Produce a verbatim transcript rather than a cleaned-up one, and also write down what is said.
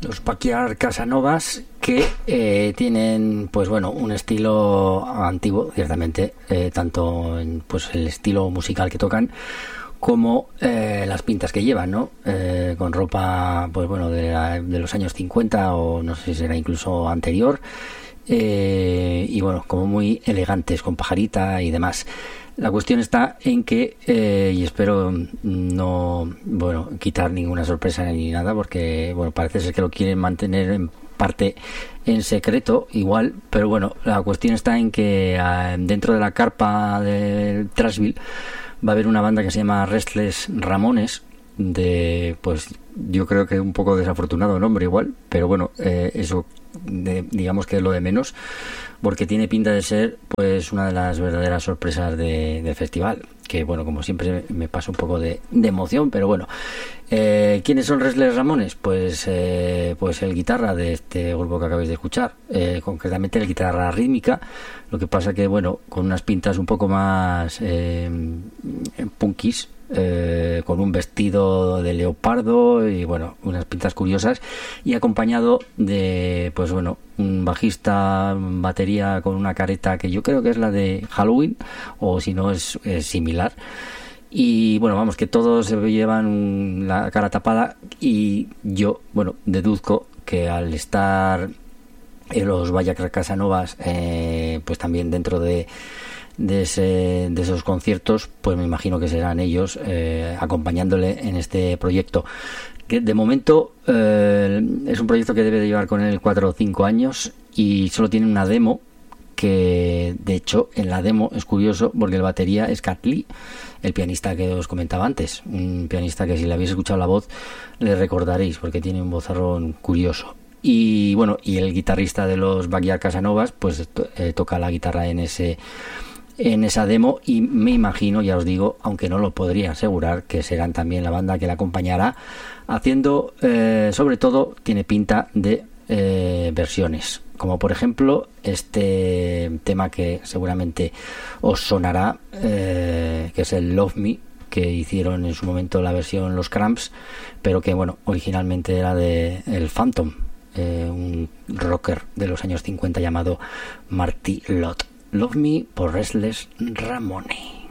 los Backyard Casanovas, que eh, tienen, pues bueno, un estilo antiguo, ciertamente, eh, tanto en pues el estilo musical que tocan como eh, las pintas que llevan, ¿no? Eh, con ropa, pues bueno, de, la, de los años cincuenta o no sé si será incluso anterior, eh, y bueno, como muy elegantes, con pajarita y demás. La cuestión está en que, eh, y espero no, bueno, quitar ninguna sorpresa ni nada, porque, bueno, parece ser que lo quieren mantener en parte en secreto, igual, pero bueno, la cuestión está en que eh, dentro de la carpa de Trashville va a haber una banda que se llama Restless Ramones, de, pues, yo creo que un poco desafortunado nombre igual, pero bueno, eh, eso, de, digamos que es lo de menos, porque tiene pinta de ser pues una de las verdaderas sorpresas de, del festival, que bueno, como siempre me pasa un poco de, de emoción, pero bueno. Eh, ¿quiénes son Restless Ramones? Pues eh, pues el guitarra de este grupo que acabáis de escuchar, eh, concretamente el guitarra rítmica, lo que pasa que bueno, con unas pintas un poco más eh, punkis, Eh, con un vestido de leopardo y bueno, unas pintas curiosas, y acompañado de pues bueno, un bajista, batería con una careta que yo creo que es la de Halloween, o si no es, es similar, y bueno, vamos, que todos se llevan un, la cara tapada, y yo bueno, deduzco que al estar en los Backyard Casanovas, eh, pues también dentro de de, ese, de esos conciertos, pues me imagino que serán ellos eh, acompañándole en este proyecto, que de momento eh, es un proyecto que debe de llevar con él cuatro o cinco años, y solo tiene una demo, que de hecho en la demo es curioso porque el batería es Cat Lee, el pianista que os comentaba antes, un pianista que si le habéis escuchado la voz le recordaréis porque tiene un vozarrón curioso. Y bueno, y el guitarrista de los Backyard Casanovas pues to- eh, toca la guitarra en ese en esa demo, y me imagino, ya os digo, aunque no lo podría asegurar, que serán también la banda que la acompañará haciendo, eh, sobre todo tiene pinta de eh, versiones, como por ejemplo este tema que seguramente os sonará, eh, que es el Love Me, que hicieron en su momento la versión Los Cramps, pero que bueno, originalmente era de el Phantom, eh, un rocker de los años cincuenta llamado Marty Lott. Love Me por Restless Ramones.